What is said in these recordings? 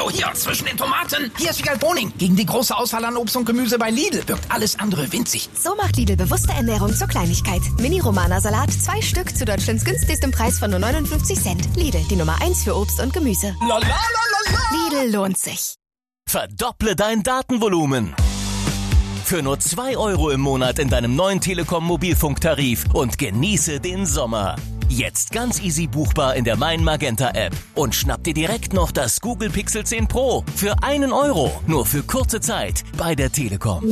hier, zwischen den Tomaten. Hier ist Figalboning. Gegen die große Auswahl an Obst und Gemüse bei Lidl wirkt alles andere winzig. So macht Lidl bewusste Ernährung zur Kleinigkeit. Mini-Romana-Salat, 2 Stück zu Deutschlands günstigstem Preis von nur 59 Cent. Lidl, die Nummer 1 für Obst und Gemüse. Lidl lohnt sich. Verdopple dein Datenvolumen. Für nur 2 € im Monat in deinem neuen Telekom-Mobilfunktarif und genieße den Sommer. Jetzt ganz easy buchbar in der Mein Magenta App und schnapp dir direkt noch das Google Pixel 10 Pro für 1 €, nur für kurze Zeit bei der Telekom.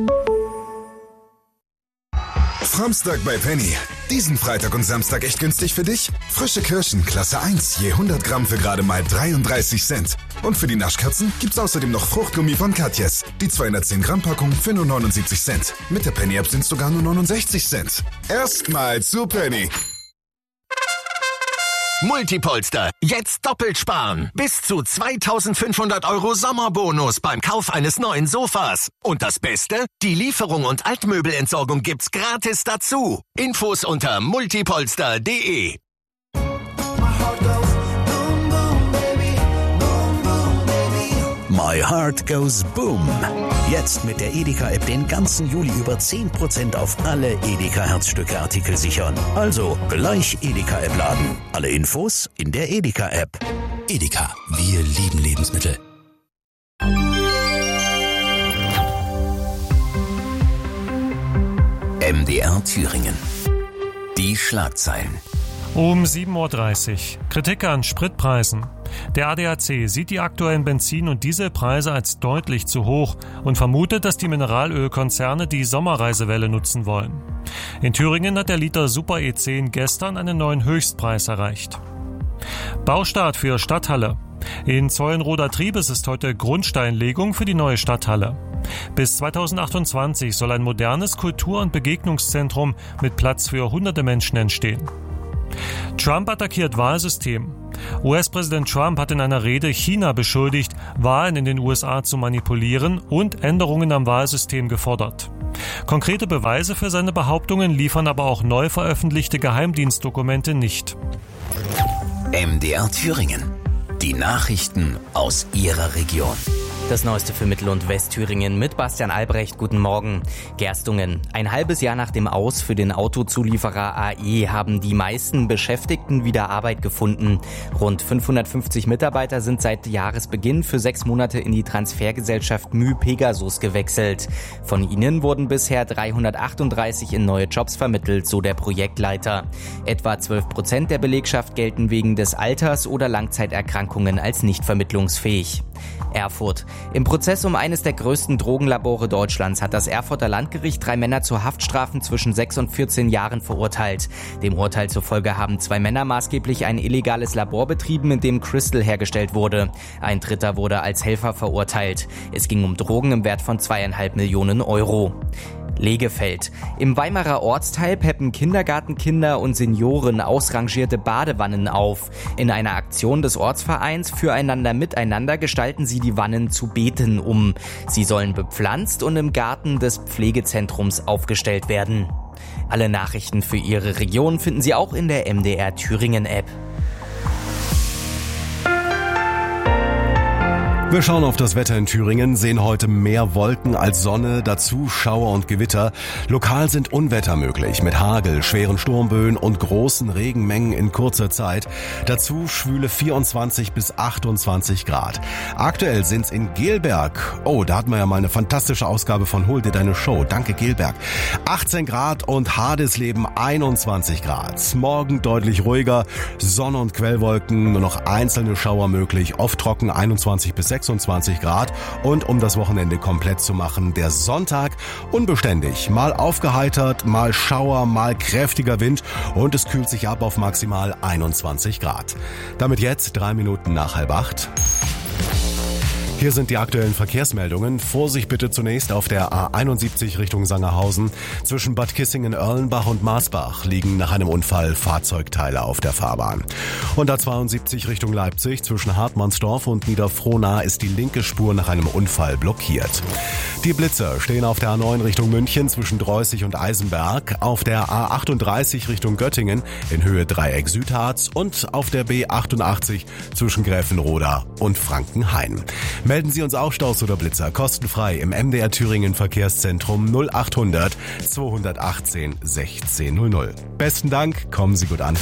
Samstag bei Penny. Diesen Freitag und Samstag echt günstig für dich? Frische Kirschen, Klasse 1, je 100 Gramm für gerade mal 33 Cent. Und für die Naschkatzen gibt's außerdem noch Fruchtgummi von Katjes. Die 210 Gramm Packung für nur 79 Cent. Mit der Penny App sind's sogar nur 69 Cent. Erstmal zu Penny. Multipolster. Jetzt doppelt sparen. Bis zu 2.500 € Sommerbonus beim Kauf eines neuen Sofas. Und das Beste? Die Lieferung und Altmöbelentsorgung gibt's gratis dazu. Infos unter multipolster.de. My Heart Goes Boom. Jetzt mit der Edeka-App den ganzen Juli über 10% auf alle Edeka-Herzstücke-Artikel sichern. Also gleich Edeka-App laden. Alle Infos in der Edeka-App. Edeka, wir lieben Lebensmittel. MDR Thüringen. Die Schlagzeilen. Um 7.30 Uhr. Kritik an Spritpreisen. Der ADAC sieht die aktuellen Benzin- und Dieselpreise als deutlich zu hoch und vermutet, dass die Mineralölkonzerne die Sommerreisewelle nutzen wollen. In Thüringen hat der Liter Super E10 gestern einen neuen Höchstpreis erreicht. Baustart für Stadthalle. In Zeulenroder Triebes ist heute Grundsteinlegung für die neue Stadthalle. Bis 2028 soll ein modernes Kultur- und Begegnungszentrum mit Platz für hunderte Menschen entstehen. Trump attackiert Wahlsystem. US-Präsident Trump hat in einer Rede China beschuldigt, Wahlen in den USA zu manipulieren und Änderungen am Wahlsystem gefordert. Konkrete Beweise für seine Behauptungen liefern aber auch neu veröffentlichte Geheimdienstdokumente nicht. MDR Thüringen. Die Nachrichten aus Ihrer Region. Das Neueste für Mittel- und Westthüringen mit Bastian Albrecht. Guten Morgen. Gerstungen. Ein halbes Jahr nach dem Aus für den Autozulieferer AE haben die meisten Beschäftigten wieder Arbeit gefunden. Rund 550 Mitarbeiter sind seit Jahresbeginn für 6 Monate in die Transfergesellschaft Pegasus gewechselt. Von ihnen wurden bisher 338 in neue Jobs vermittelt, so der Projektleiter. Etwa 12% der Belegschaft gelten wegen des Alters oder Langzeiterkrankungen als nicht vermittlungsfähig. Erfurt. Im Prozess um eines der größten Drogenlabore Deutschlands hat das Erfurter Landgericht 3 Männer zu Haftstrafen zwischen 6 und 14 Jahren verurteilt. Dem Urteil zufolge haben 2 Männer maßgeblich ein illegales Labor betrieben, in dem Crystal hergestellt wurde. Ein dritter wurde als Helfer verurteilt. Es ging um Drogen im Wert von 2,5 Millionen €. Legefeld. Im Weimarer Ortsteil peppen Kindergartenkinder und Senioren ausrangierte Badewannen auf. In einer Aktion des Ortsvereins Füreinander Miteinander gestalten sie die Wannen zu Beeten um. Sie sollen bepflanzt und im Garten des Pflegezentrums aufgestellt werden. Alle Nachrichten für Ihre Region finden Sie auch in der MDR Thüringen App. Wir schauen auf das Wetter in Thüringen, sehen heute mehr Wolken als Sonne, dazu Schauer und Gewitter. Lokal sind Unwetter möglich mit Hagel, schweren Sturmböen und großen Regenmengen in kurzer Zeit. Dazu schwüle 24 bis 28 Grad. Aktuell sind's in Gelberg. Oh, da hatten wir ja mal eine fantastische Ausgabe von Hol dir deine Show. Danke Gelberg. 18 Grad und Hadesleben 21 Grad. Morgen deutlich ruhiger, Sonne und Quellwolken, nur noch einzelne Schauer möglich, oft trocken 21 bis 26 Grad und um das Wochenende komplett zu machen, der Sonntag unbeständig. Mal aufgeheitert, mal Schauer, mal kräftiger Wind und es kühlt sich ab auf maximal 21 Grad. Damit jetzt 3 Minuten nach 7:30. Hier sind die aktuellen Verkehrsmeldungen. Vorsicht bitte zunächst auf der A71 Richtung Sangerhausen. Zwischen Bad Kissingen-Erlenbach und Marsbach liegen nach einem Unfall Fahrzeugteile auf der Fahrbahn. Und A72 Richtung Leipzig zwischen Hartmannsdorf und Niederfrohnau ist die linke Spur nach einem Unfall blockiert. Die Blitzer stehen auf der A9 Richtung München zwischen Dreußig und Eisenberg, auf der A38 Richtung Göttingen in Höhe Dreieck Südharz und auf der B88 zwischen Gräfenroda und Frankenhain. Melden Sie uns auch Staus oder Blitzer kostenfrei im MDR Thüringen Verkehrszentrum 0800 218 1600. Besten Dank, kommen Sie gut an.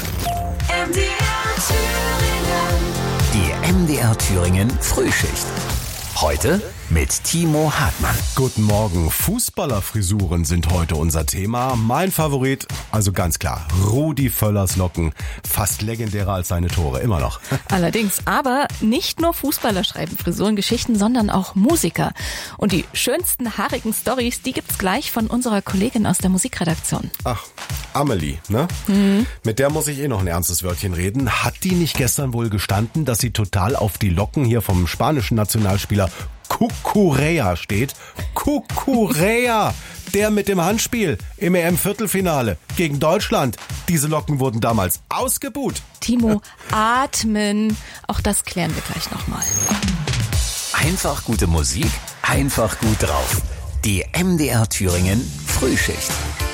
Die MDR Thüringen Frühschicht. Heute mit Timo Hartmann. Guten Morgen. Fußballerfrisuren sind heute unser Thema. Mein Favorit, also ganz klar, Rudi Völlers Locken. Fast legendärer als seine Tore, immer noch. Allerdings, aber nicht nur Fußballer schreiben Frisurengeschichten, sondern auch Musiker. Und die schönsten haarigen Storys, die gibt's gleich von unserer Kollegin aus der Musikredaktion. Ach, Amelie, ne? Mit der muss ich noch ein ernstes Wörtchen reden. Hat die nicht gestern wohl gestanden, dass sie total auf die Locken hier vom spanischen Nationalspieler Cucurella steht? Cucurella, der mit dem Handspiel im EM-Viertelfinale gegen Deutschland. Diese Locken wurden damals ausgebuht. Timo, atmen. Auch das klären wir gleich nochmal. Einfach gute Musik, einfach gut drauf. Die MDR Thüringen Frühschicht.